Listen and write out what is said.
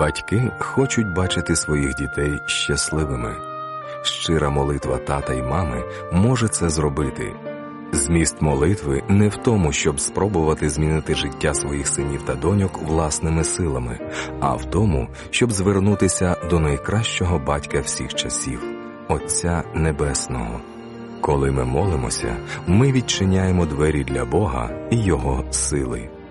Батьки хочуть бачити своїх дітей щасливими. Щира молитва тата й мами може це зробити. Зміст молитви не в тому, щоб спробувати змінити життя своїх синів та доньок власними силами, а в тому, щоб звернутися до найкращого батька всіх часів – Отця Небесного. Коли ми молимося, ми відчиняємо двері для Бога і Його сили.